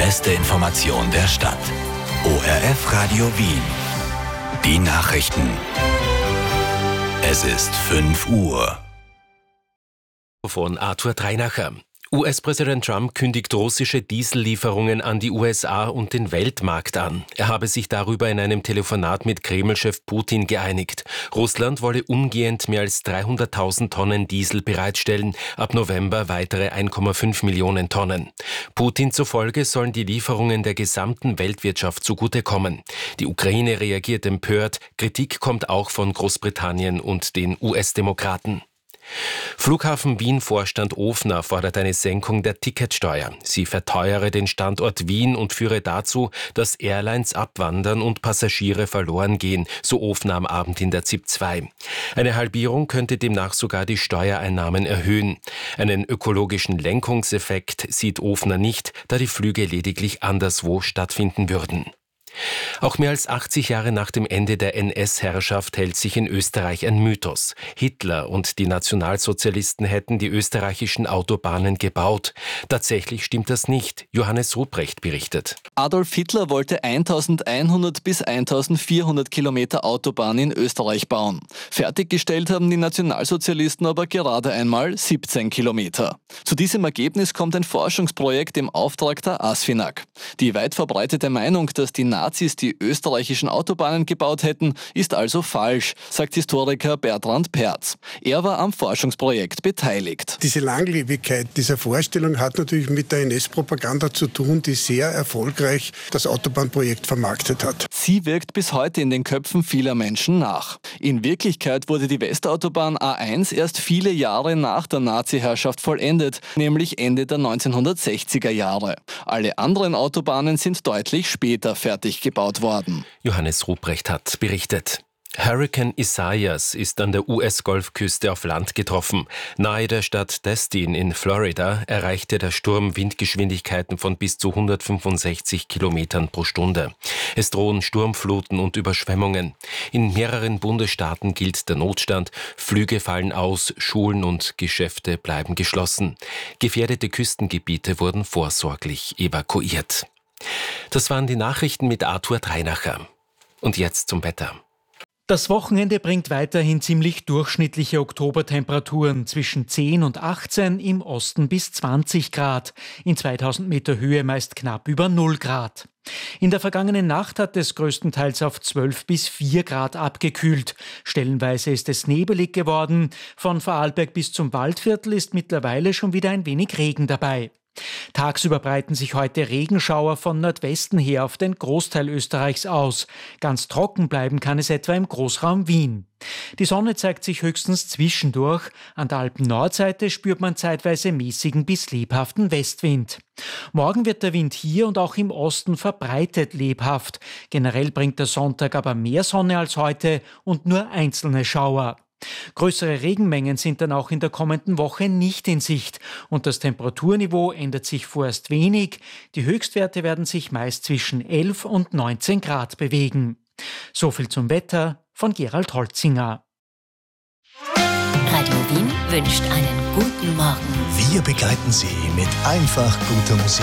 beste Information der Stadt. ORF Radio Wien. Die Nachrichten. Es ist 5 Uhr. Von Arthur Dreinacher. US-Präsident Trump kündigt russische Diesellieferungen an die USA und den Weltmarkt an. Er habe sich darüber in einem Telefonat mit Kreml-Chef Putin geeinigt. Russland wolle umgehend mehr als 300.000 Tonnen Diesel bereitstellen, ab November weitere 1,5 Millionen Tonnen. Putin zufolge sollen die Lieferungen der gesamten Weltwirtschaft zugutekommen. Die Ukraine reagiert empört, Kritik kommt auch von Großbritannien und den US-Demokraten. Flughafen Wien-Vorstand Ofner fordert eine Senkung der Ticketsteuer. Sie verteuere den Standort Wien und führe dazu, dass Airlines abwandern und Passagiere verloren gehen, so Ofner am Abend in der ZIP 2. Eine Halbierung könnte demnach sogar die Steuereinnahmen erhöhen. Einen ökologischen Lenkungseffekt sieht Ofner nicht, da die Flüge lediglich anderswo stattfinden würden. Auch mehr als 80 Jahre nach dem Ende der NS-Herrschaft hält sich in Österreich ein Mythos. Hitler und die Nationalsozialisten hätten die österreichischen Autobahnen gebaut. Tatsächlich stimmt das nicht. Johannes Ruprecht berichtet. Adolf Hitler wollte 1100 bis 1400 Kilometer Autobahn in Österreich bauen. Fertiggestellt haben die Nationalsozialisten aber gerade einmal 17 Kilometer. Zu diesem Ergebnis kommt ein Forschungsprojekt im Auftrag der ASFINAG. Die weit verbreitete Meinung, dass die Nazis die österreichischen Autobahnen gebaut hätten, ist also falsch, sagt Historiker Bertrand Perz. Er war am Forschungsprojekt beteiligt. Diese Langlebigkeit dieser Vorstellung hat natürlich mit der NS-Propaganda zu tun, die sehr erfolgreich das Autobahnprojekt vermarktet hat. Sie wirkt bis heute in den Köpfen vieler Menschen nach. In Wirklichkeit wurde die Westautobahn A1 erst viele Jahre nach der Nazi-Herrschaft vollendet, nämlich Ende der 1960er Jahre. Alle anderen Autobahnen sind deutlich später fertig gebaut worden. Johannes Ruprecht hat berichtet. Hurrikan Isaias ist an der US-Golfküste auf Land getroffen. Nahe der Stadt Destin in Florida erreichte der Sturm Windgeschwindigkeiten von bis zu 165 Kilometern pro Stunde. Es drohen Sturmfluten und Überschwemmungen. In mehreren Bundesstaaten gilt der Notstand. Flüge fallen aus, Schulen und Geschäfte bleiben geschlossen. Gefährdete Küstengebiete wurden vorsorglich evakuiert. Das waren die Nachrichten mit Arthur Dreinacher. Und jetzt zum Wetter. Das Wochenende bringt weiterhin ziemlich durchschnittliche Oktobertemperaturen zwischen 10 und 18, im Osten bis 20 Grad. In 2000 Meter Höhe meist knapp über 0 Grad. In der vergangenen Nacht hat es größtenteils auf 12 bis 4 Grad abgekühlt. Stellenweise ist es nebelig geworden. Von Vorarlberg bis zum Waldviertel ist mittlerweile schon wieder ein wenig Regen dabei. Tagsüber breiten sich heute Regenschauer von Nordwesten her auf den Großteil Österreichs aus. Ganz trocken bleiben kann es etwa im Großraum Wien. Die Sonne zeigt sich höchstens zwischendurch. An der Alpen-Nordseite spürt man zeitweise mäßigen bis lebhaften Westwind. Morgen wird der Wind hier und auch im Osten verbreitet lebhaft. Generell bringt der Sonntag aber mehr Sonne als heute und nur einzelne Schauer. Größere Regenmengen sind dann auch in der kommenden Woche nicht in Sicht und das Temperaturniveau ändert sich vorerst wenig. Die Höchstwerte werden sich meist zwischen 11 und 19 Grad bewegen. Soviel zum Wetter von Gerald Holzinger. Radio Wien wünscht einen guten Morgen. Wir begleiten Sie mit einfach guter Musik.